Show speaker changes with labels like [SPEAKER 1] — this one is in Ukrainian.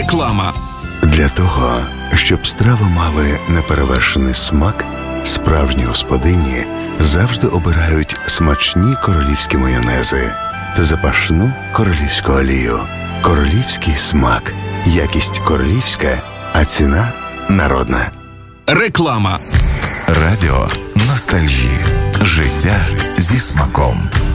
[SPEAKER 1] Реклама.
[SPEAKER 2] Для того, щоб страви мали неперевершений смак, справжні господині завжди обирають смачні королівські майонези та запашну королівську олію. Королівський смак. Якість королівська, а ціна народна.
[SPEAKER 1] Реклама.
[SPEAKER 3] Радіо ностальжі. Життя зі смаком.